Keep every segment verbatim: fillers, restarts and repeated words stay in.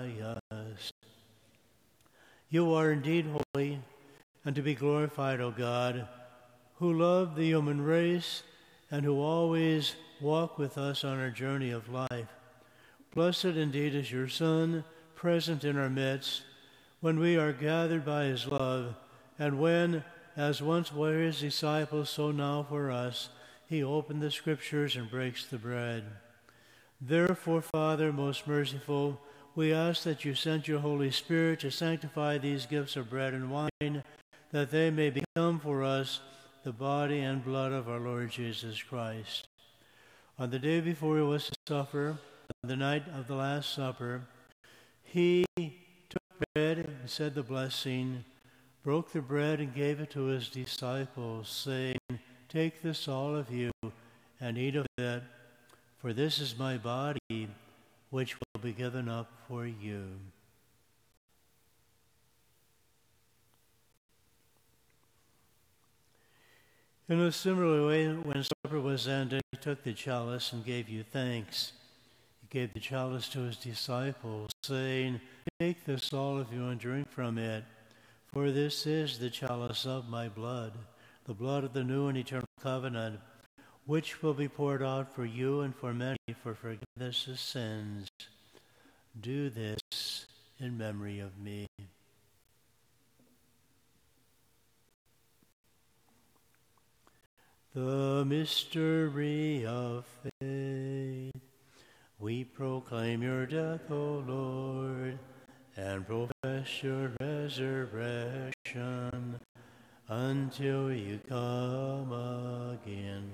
us. You are indeed holy, and to be glorified, O God, who love the human race and who always walk with us on our journey of life. Blessed indeed is your Son, present in our midst, when we are gathered by his love, and when, as once were his disciples, so now for us, he opened the Scriptures and breaks the bread. Therefore, Father, most merciful, we ask that you send your Holy Spirit to sanctify these gifts of bread and wine, that they may become for us the body and blood of our Lord Jesus Christ. On the day before he was to suffer, on the night of the Last Supper, he took bread and said the blessing, broke the bread and gave it to his disciples, saying, "Take this, all of you, and eat of it, for this is my body, which will be given up for you." In a similar way, when supper was ended, he took the chalice and gave you thanks. He gave the chalice to his disciples, saying, "Take this, all of you, and drink from it, for this is the chalice of my blood, the blood of the new and eternal covenant, which will be poured out for you and for many for forgiveness of sins. Do this in memory of me." The mystery of faith. We proclaim your death, O Lord, and profess your resurrection until you come again.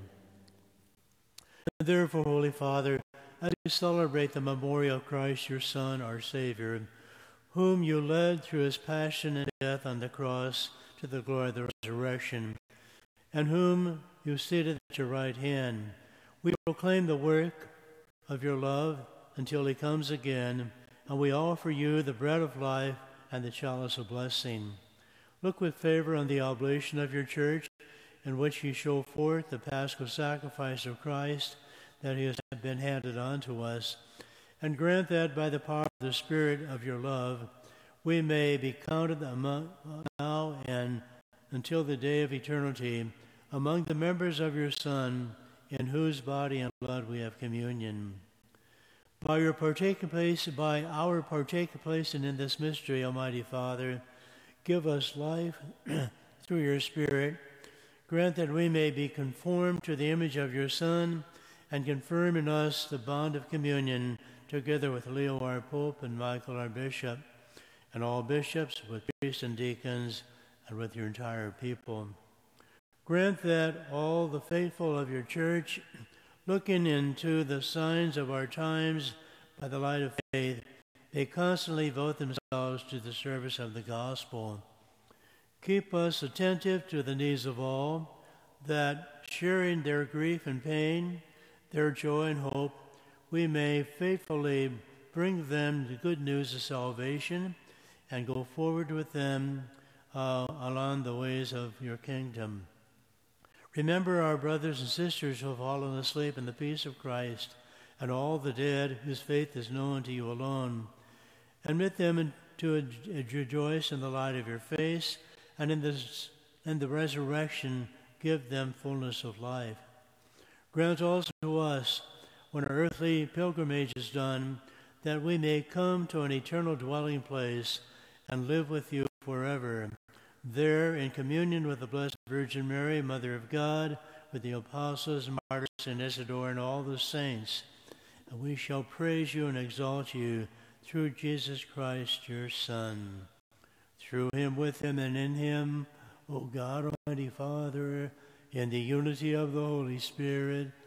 Therefore, Holy Father, as we celebrate the memorial of Christ, your Son, our Savior, whom you led through his passion and death on the cross to the glory of the resurrection, and whom you seated at your right hand, we proclaim the work of your love until he comes again, and we offer you the bread of life and the chalice of blessing. Look with favor on the oblation of your church, in which you show forth the paschal sacrifice of Christ that he has been handed on to us, and grant that by the power of the Spirit of your love, we may be counted among, now and until the day of eternity among the members of your Son, in whose body and blood we have communion. By your partaking place, by our partaking place in this mystery, Almighty Father, give us life through your Spirit. Grant that we may be conformed to the image of your Son, and confirm in us the bond of communion, together with Leo our Pope and Michael our Bishop, and all bishops, with priests and deacons, and with your entire people. Grant that all the faithful of your church, looking into the signs of our times by the light of faith, may constantly devote themselves to the service of the gospel. Keep us attentive to the needs of all, that, sharing their grief and pain, their joy and hope, we may faithfully bring them the good news of salvation and go forward with them uh, along the ways of your kingdom. Remember our brothers and sisters who have fallen asleep in the peace of Christ, and all the dead whose faith is known to you alone. Admit them to rejoice in the light of your face, and in, this, in the resurrection give them fullness of life. Grant also to us, when our earthly pilgrimage is done, that we may come to an eternal dwelling place and live with you forever. There, in communion with the Blessed Virgin Mary, Mother of God, with the apostles, martyrs, and Isidore, and all the saints, and we shall praise you and exalt you through Jesus Christ, your Son. Through him, with him, and in him, O God, Almighty Father, in the unity of the Holy Spirit,